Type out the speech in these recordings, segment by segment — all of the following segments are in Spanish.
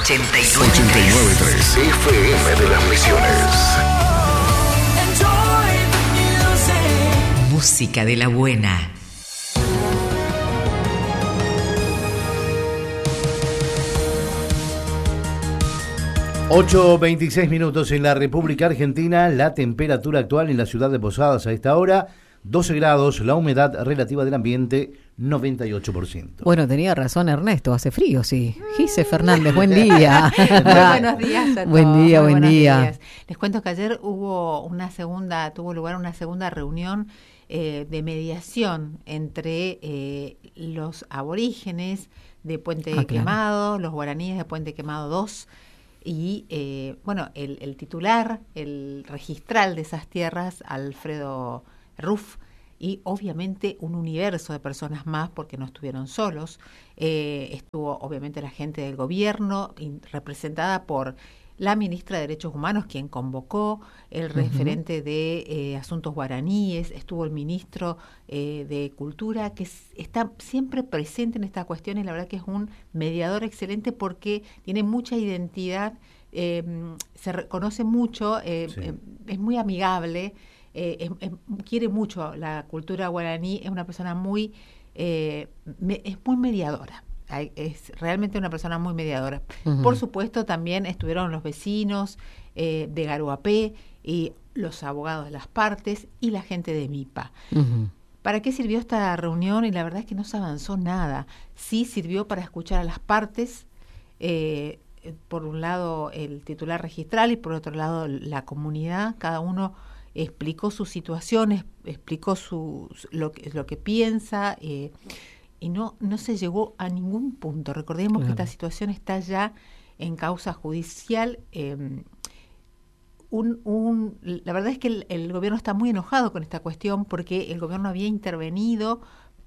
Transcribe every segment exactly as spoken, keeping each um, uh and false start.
ochenta y nueve punto tres F M de las Misiones. Música de la buena. ocho veintiséis minutos en la República Argentina. La temperatura actual en la ciudad de Posadas a esta hora, doce grados. La humedad relativa del ambiente, noventa y ocho por ciento. Bueno, tenía razón Ernesto, hace frío, sí. Gise Fernández, buen día. Muy buenos días a todos. Buen día, Muy buen día. Días. Les cuento que ayer hubo una segunda, tuvo lugar una segunda reunión eh, de mediación entre eh, los aborígenes de Puente Ah, claro. Quemado, los guaraníes de Puente Quemado dos, y eh, bueno, el, el titular, el registral de esas tierras, Alfredo Ruff, y obviamente un universo de personas más, porque no estuvieron solos. Eh, estuvo obviamente la gente del gobierno, in, representada por la ministra de Derechos Humanos, quien convocó, el referente uh-huh. de eh, Asuntos Guaraníes, estuvo el ministro eh, de Cultura, que s- está siempre presente en esta cuestión, y la verdad que es un mediador excelente porque tiene mucha identidad, eh, se reconoce mucho, eh, Sí. eh, es muy amigable, eh, es, es, quiere mucho la cultura guaraní, es una persona muy, eh, me, es muy mediadora. Es realmente una persona muy mediadora. Uh-huh. Por supuesto, también estuvieron los vecinos eh, de Garuapé y los abogados de las partes y la gente de MIPA. Uh-huh. ¿Para qué sirvió esta reunión? Y la verdad es que no se avanzó nada. Sí sirvió para escuchar a las partes, eh, por un lado el titular registral y por otro lado la comunidad. Cada uno explicó sus situaciones, explicó su, lo, que, lo que piensa, eh, y no, no se llegó a ningún punto. Recordemos claro. que esta situación está ya en causa judicial. Eh, un, un, la verdad es que el, el gobierno está muy enojado con esta cuestión porque el gobierno había intervenido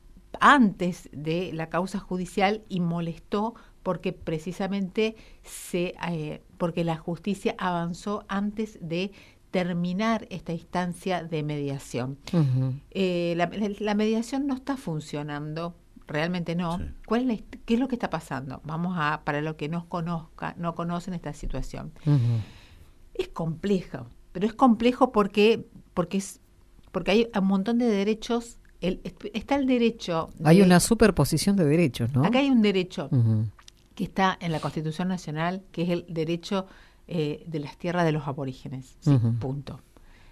antes de la causa judicial y molestó porque precisamente se, eh, porque la justicia avanzó antes de terminar esta instancia de mediación. Uh-huh. Eh, la, la mediación no está funcionando. Realmente no. Sí. ¿Cuál es la, ¿Qué es lo que está pasando? Vamos a, para los que no conozca, no conocen esta situación. Uh-huh. Es complejo, pero es complejo porque, porque es, porque hay un montón de derechos. El, está el derecho. De, hay una superposición de derechos, ¿no? Acá hay un derecho uh-huh. que está en la Constitución Nacional, que es el derecho eh, de las tierras de los aborígenes. Sí, uh-huh. Punto.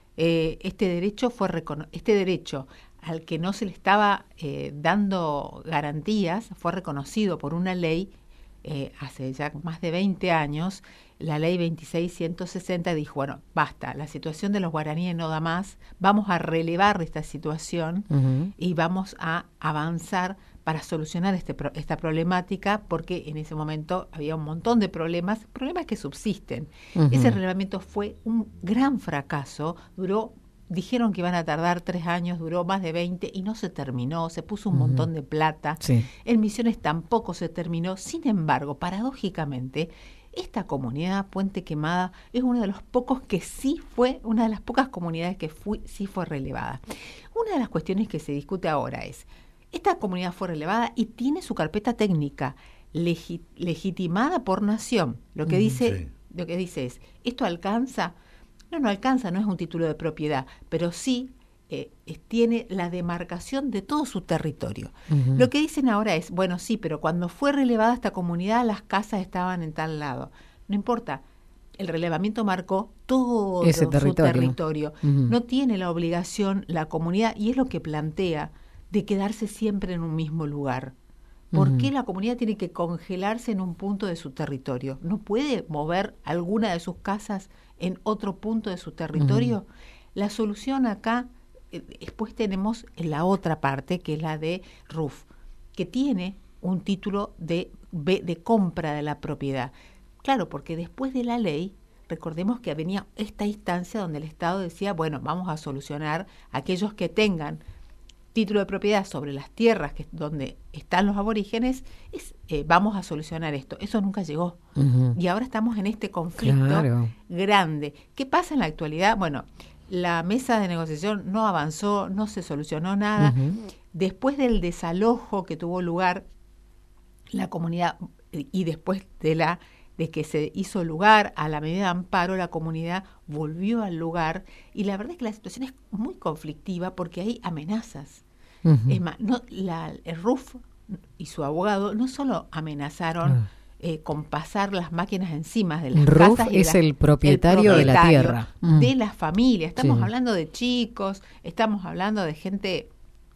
Eh, este derecho fue recono- este derecho al que no se le estaba eh, dando garantías, fue reconocido por una ley eh, hace ya más de veinte años, la ley veintiséis mil ciento sesenta dijo, bueno, basta, la situación de los guaraníes no da más, vamos a relevar esta situación uh-huh. y vamos a avanzar para solucionar este pro- esta problemática, porque en ese momento había un montón de problemas, problemas que subsisten. Uh-huh. Ese relevamiento fue un gran fracaso, duró dijeron que iban a tardar tres años, duró más de veinte y no se terminó, se puso un uh-huh. montón de plata. Sí. En Misiones tampoco se terminó. Sin embargo, paradójicamente, esta comunidad Puente Quemada es uno de los pocos que sí fue, una de las pocas comunidades que fue, sí fue relevada. Una de las cuestiones que se discute ahora es, esta comunidad fue relevada y tiene su carpeta técnica legi- legitimada por Nación. Lo que uh-huh. dice, sí. lo que dice es, ¿esto alcanza? No, no alcanza, no es un título de propiedad, pero sí eh, tiene la demarcación de todo su territorio. Uh-huh. Lo que dicen ahora es, bueno, sí, pero cuando fue relevada esta comunidad, las casas estaban en tal lado. No importa, el relevamiento marcó todo ese su territorio. territorio. Uh-huh. No tiene la obligación la comunidad, y es lo que plantea, de quedarse siempre en un mismo lugar. ¿Por uh-huh. qué la comunidad tiene que congelarse en un punto de su territorio? ¿No puede mover alguna de sus casas en otro punto de su territorio? Uh-huh. La solución acá, eh, después tenemos en la otra parte, que es la de Ruff, que tiene un título de, de compra de la propiedad. Claro, porque después de la ley, recordemos que venía esta instancia donde el Estado decía, bueno, vamos a solucionar aquellos que tengan título de propiedad sobre las tierras que donde están los aborígenes, es, eh, vamos a solucionar esto. Eso nunca llegó. Uh-huh. Y ahora estamos en este conflicto claro. grande. ¿Qué pasa en la actualidad? Bueno, la mesa de negociación no avanzó, no se solucionó nada. Uh-huh. Después del desalojo que tuvo lugar la comunidad y después de la de que se hizo lugar a la medida de amparo, la comunidad volvió al lugar y la verdad es que la situación es muy conflictiva porque hay amenazas. Uh-huh. Es más, no, la, el R U F y su abogado no solo amenazaron uh-huh. eh, con pasar las máquinas encima de las R U F casas. es la, el, propietario el propietario de la tierra. De uh-huh. las familias. Estamos sí. hablando de chicos, estamos hablando de gente...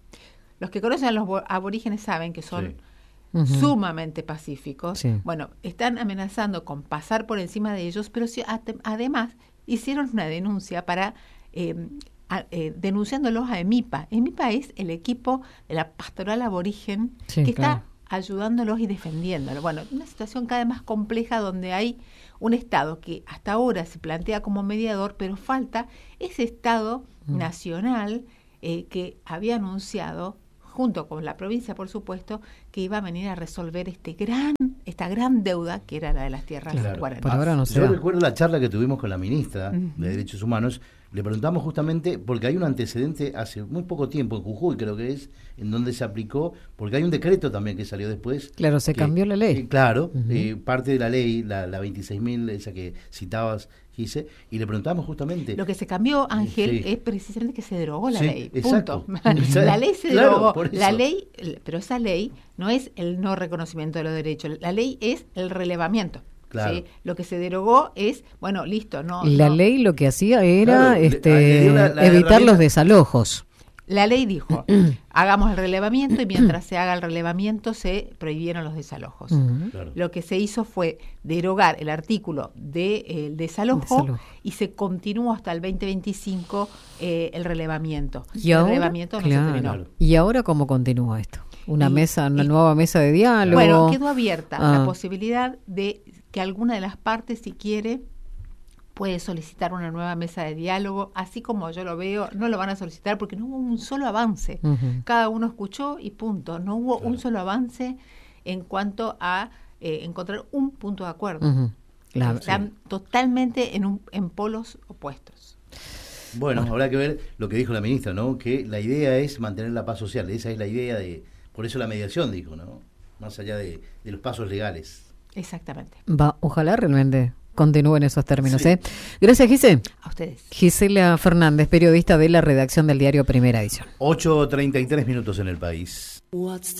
Los que conocen a los aborígenes saben que son... Sí. Uh-huh. sumamente pacíficos, sí. bueno, están amenazando con pasar por encima de ellos, pero si, además hicieron una denuncia para eh, a, eh, denunciándolos a EMIPA. EMIPA es el equipo de la pastoral aborigen sí, que claro. está ayudándolos y defendiéndolos. Bueno, una situación cada vez más compleja donde hay un Estado que hasta ahora se plantea como mediador, pero falta ese Estado uh-huh. nacional eh, que había anunciado junto con la provincia, por supuesto, que iba a venir a resolver este gran, esta gran deuda que era la de las tierras claro. guaraníes. Por ahora no sé. Yo recuerdo la charla que tuvimos con la ministra uh-huh. de Derechos Humanos. Le preguntamos justamente, porque hay un antecedente hace muy poco tiempo, en Jujuy creo que es, en donde se aplicó, porque hay un decreto también que salió después. Claro, se que, cambió la ley. Eh, claro, uh-huh. eh, parte de la ley, la, la veintiséis mil, esa que citabas, Gise, y le preguntamos justamente... Lo que se cambió, Ángel, sí. es precisamente que se derogó la sí, ley, exacto. punto. La ley se derogó, claro, la ley, pero esa ley no es el no reconocimiento de los derechos, la ley es el relevamiento. Claro. ¿Sí? Lo que se derogó es, bueno, listo, no. La no. ley lo que hacía era claro, este, la, la evitar herramienta. los desalojos. La ley dijo, hagamos el relevamiento y mientras se haga el relevamiento se prohibieron los desalojos. Uh-huh. Claro. Lo que se hizo fue derogar el artículo del de, eh, desalojo, desalojo y se continuó hasta el veinte veinticinco eh, el relevamiento. ¿Y el ahora? relevamiento no claro. se terminó. ¿Y ahora cómo continúa esto? ¿Una y, mesa, una y, nueva mesa de diálogo? Bueno, quedó abierta ah. la posibilidad de que alguna de las partes, si quiere, puede solicitar una nueva mesa de diálogo, así como yo lo veo, no lo van a solicitar porque no hubo un solo avance. Uh-huh. Cada uno escuchó y punto. No hubo claro. un solo avance en cuanto a eh, encontrar un punto de acuerdo. Uh-huh. La, Están sí. totalmente en, un, en polos opuestos. Bueno, bueno, habrá que ver lo que dijo la ministra, ¿no? Que la idea es mantener la paz social. Esa es la idea de... Por eso la mediación, dijo, ¿no? Más allá de, de los pasos legales. Exactamente. Va, ojalá realmente continúe en esos términos. Sí. ¿eh? Gracias, Gise. A ustedes. Gisela Fernández, periodista de la redacción del diario Primera Edición. ocho treinta y tres minutos en el país.